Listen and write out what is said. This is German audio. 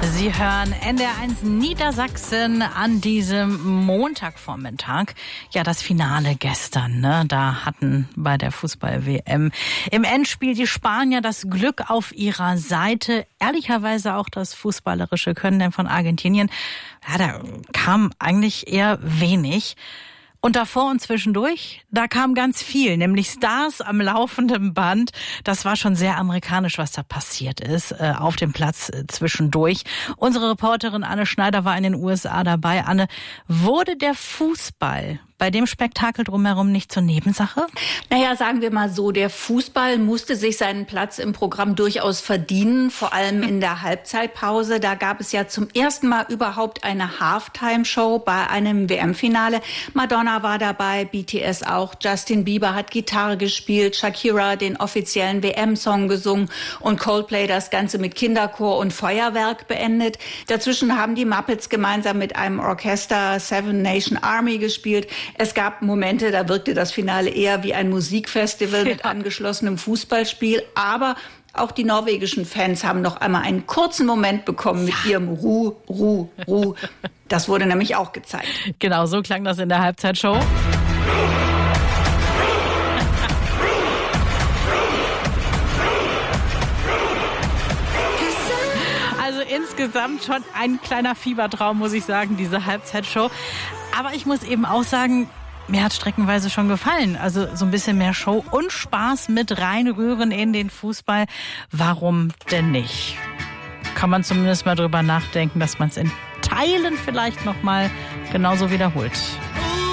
Sie hören NDR1 Niedersachsen an diesem Montagvormittag. Ja, das Finale gestern, ne? Da hatten bei der Fußball-WM im Endspiel die Spanier das Glück auf ihrer Seite. Ehrlicherweise auch das fußballerische Können, denn von Argentinien, ja, da kam eigentlich eher wenig. Und davor und zwischendurch, da kam ganz viel, nämlich Stars am laufenden Band. Das war schon sehr amerikanisch, was da passiert ist, auf dem Platz zwischendurch. Unsere Reporterin Anne Schneider war in den USA dabei. Anne, wurde der Fußball bei dem Spektakel drumherum nicht zur Nebensache? Naja, sagen wir mal so, der Fußball musste sich seinen Platz im Programm durchaus verdienen, vor allem in der Halbzeitpause. Da gab es ja zum ersten Mal überhaupt eine Halftime-Show bei einem WM-Finale. Madonna war dabei, BTS auch, Justin Bieber hat Gitarre gespielt, Shakira den offiziellen WM-Song gesungen und Coldplay das Ganze mit Kinderchor und Feuerwerk beendet. Dazwischen haben die Muppets gemeinsam mit einem Orchester Seven Nation Army gespielt. Es gab Momente, da wirkte das Finale eher wie ein Musikfestival mit angeschlossenem Fußballspiel. Aber auch die norwegischen Fans haben noch einmal einen kurzen Moment bekommen mit ihrem Ruh, Ruh, Ruh. Das wurde nämlich auch gezeigt. Genau, so klang das in der Halbzeitshow. Also insgesamt schon ein kleiner Fiebertraum, muss ich sagen, diese Halbzeitshow. Aber ich muss eben auch sagen, mir hat streckenweise schon gefallen. Also so ein bisschen mehr Show und Spaß mit reinrühren in den Fußball. Warum denn nicht? Kann man zumindest mal drüber nachdenken, dass man es in Teilen vielleicht nochmal genauso wiederholt.